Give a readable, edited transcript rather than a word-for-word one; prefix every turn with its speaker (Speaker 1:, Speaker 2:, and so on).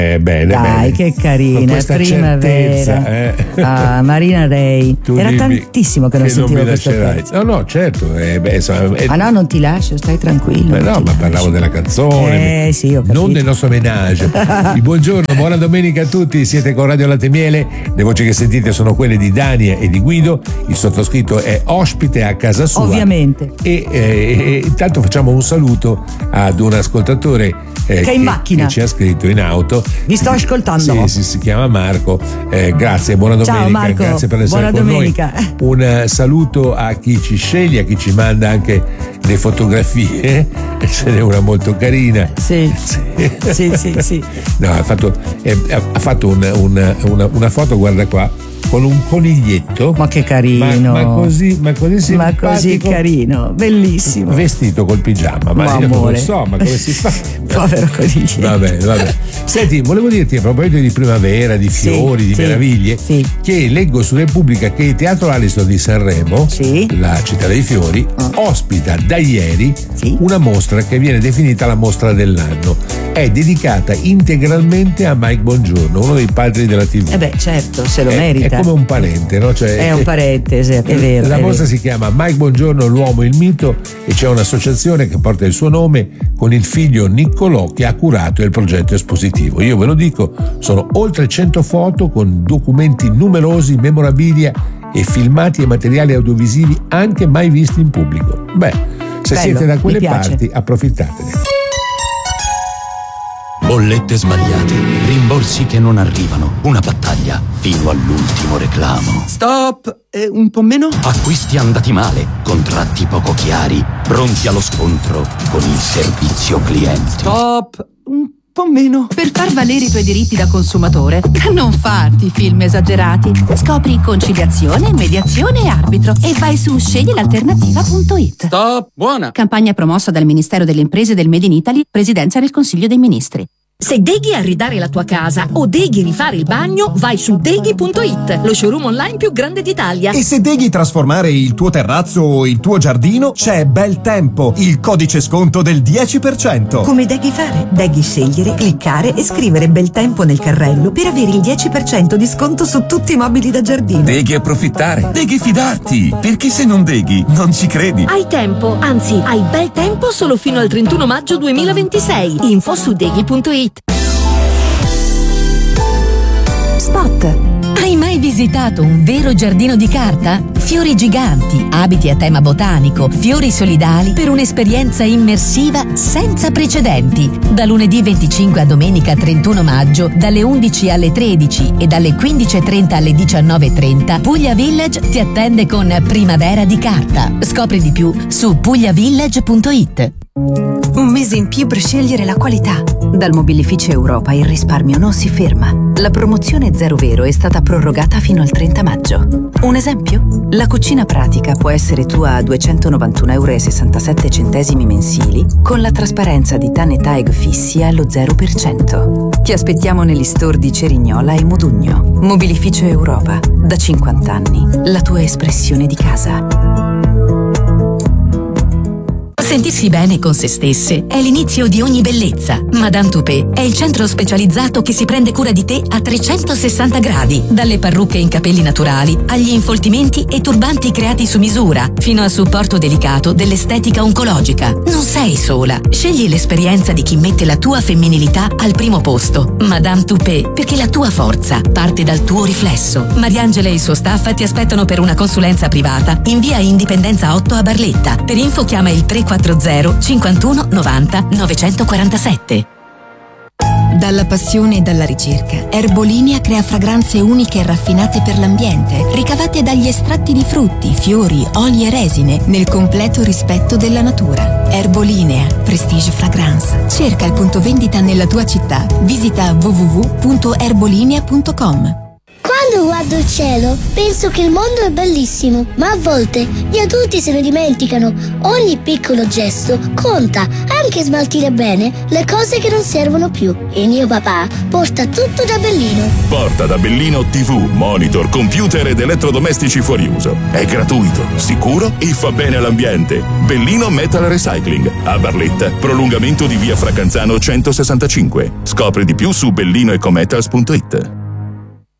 Speaker 1: Bene,
Speaker 2: dai,
Speaker 1: bene.
Speaker 2: che carina, primavera. Marina Ray. Era tantissimo che non sentivo questo pezzo.
Speaker 1: No, certo.
Speaker 2: No, non ti lascio, stai tranquillo.
Speaker 1: Ma parlavo della canzone.
Speaker 2: Sì, ho capito.
Speaker 1: Non del nostro menage. Buongiorno, buona domenica a tutti. Siete con Radio Latte e Miele. Le voci che sentite sono quelle di Dania e di Guido. Il sottoscritto è ospite a casa sua.
Speaker 2: Ovviamente.
Speaker 1: E intanto facciamo un saluto ad un ascoltatore
Speaker 2: che è in macchina,
Speaker 1: che ci ha scritto in auto.
Speaker 2: Vi sto ascoltando.
Speaker 1: Sì, si chiama Marco. Grazie, buona domenica.
Speaker 2: Ciao Marco,
Speaker 1: grazie per essere
Speaker 2: buona
Speaker 1: con
Speaker 2: domenica.
Speaker 1: Noi. Un saluto a chi ci sceglie, a chi ci manda anche le fotografie. Ce n'è una molto carina.
Speaker 2: Sì.
Speaker 1: No, ha fatto una foto, guarda qua, con un coniglietto.
Speaker 2: Ma che carino.
Speaker 1: Ma così simpatico.
Speaker 2: Ma così carino, bellissimo.
Speaker 1: Vestito col pigiama. Ma io non lo so, ma come si fa?
Speaker 2: Povero coniglietto.
Speaker 1: Vabbè. Senti, volevo dirti a proposito di primavera, di fiori, di meraviglie, che leggo su Repubblica che il Teatro Ariston di Sanremo, la città dei fiori, ospita da ieri una mostra che viene definita la mostra dell'anno. È dedicata integralmente a Mike Bongiorno, uno dei padri della TV.
Speaker 2: Beh, certo, se lo merita.
Speaker 1: È come un parente, no?
Speaker 2: È un parente, è vero.
Speaker 1: La mostra si chiama Mike Bongiorno, l'uomo, il mito, e c'è un'associazione che porta il suo nome con il figlio Niccolò che ha curato il progetto espositivo. Io ve lo dico, sono oltre 100 foto con documenti numerosi, memorabilia e filmati e materiali audiovisivi anche mai visti in pubblico. Beh, se siete da quelle parti, approfittatene.
Speaker 3: Bollette sbagliate, rimborsi che non arrivano, una battaglia fino all'ultimo reclamo.
Speaker 4: Stop! Un po' meno?
Speaker 3: Acquisti andati male, contratti poco chiari, pronti allo scontro con il servizio clienti.
Speaker 4: Stop! Un po' meno.
Speaker 5: Per far valere i tuoi diritti da consumatore, non farti film esagerati. Scopri conciliazione, mediazione e arbitro e vai su sceglielalternativa.it.
Speaker 4: Stop! Buona!
Speaker 5: Campagna promossa dal Ministero delle Imprese del Made in Italy, Presidenza del Consiglio dei Ministri.
Speaker 6: Se deghi arredare la tua casa o deghi rifare il bagno, vai su deghi.it, lo showroom online più grande d'Italia.
Speaker 7: E se deghi trasformare il tuo terrazzo o il tuo giardino, c'è Bel Tempo, il codice sconto del 10%.
Speaker 8: Come deghi fare? Deghi scegliere, cliccare e scrivere Bel Tempo nel carrello per avere il 10% di sconto su tutti i mobili da giardino.
Speaker 9: Deghi approfittare, deghi fidarti, perché se non deghi non ci credi.
Speaker 6: Hai tempo, anzi hai bel tempo solo fino al 31 maggio 2026. Info su deghi.it.
Speaker 10: Spot. Hai mai visitato un vero giardino di carta? Fiori giganti, abiti a tema botanico, fiori solidali per un'esperienza immersiva senza precedenti. Da lunedì 25 a domenica 31 maggio, dalle 11 alle 13 e dalle 15.30 alle 19.30, Puglia Village ti attende con Primavera di Carta. Scopri di più su pugliavillage.it.
Speaker 8: Un mese in più per scegliere la qualità. Dal Mobilificio Europa il risparmio non si ferma. La promozione Zero Vero è stata prorogata fino al 30 maggio. Un esempio? La cucina pratica può essere tua a €291,67 mensili con la trasparenza di TAN e TAEG fissi allo 0%. Ti aspettiamo negli store di Cerignola e Modugno. Mobilificio Europa, da 50 anni, la tua espressione di casa.
Speaker 10: Sentirsi bene con se stesse è l'inizio di ogni bellezza. Madame Toupé è il centro specializzato che si prende cura di te a 360 gradi. Dalle parrucche in capelli naturali, agli infoltimenti e turbanti creati su misura, fino al supporto delicato dell'estetica oncologica. Non sei sola. Scegli l'esperienza di chi mette la tua femminilità al primo posto. Madame Toupé, perché la tua forza parte dal tuo riflesso. Mariangela e il suo staff ti aspettano per una consulenza privata in via Indipendenza 8 a Barletta. Per info chiama il 340 51 90 947.
Speaker 11: Dalla passione e dalla ricerca, Erbolinea crea fragranze uniche e raffinate per l'ambiente, ricavate dagli estratti di frutti, fiori, oli e resine, nel completo rispetto della natura. Erbolinea, Prestige Fragrance. Cerca il punto vendita nella tua città. Visita www.erbolinea.com.
Speaker 12: Quando Quando guardo il cielo, penso che il mondo è bellissimo, ma a volte gli adulti se ne dimenticano. Ogni piccolo gesto conta, anche smaltire bene le cose che non servono più. E mio papà porta tutto da Bellino.
Speaker 13: Porta da Bellino TV, monitor, computer ed elettrodomestici fuori uso. È gratuito, sicuro e fa bene all'ambiente. Bellino Metal Recycling, a Barletta, prolungamento di via Fracanzano 165. Scopri di più su bellinoecometals.it.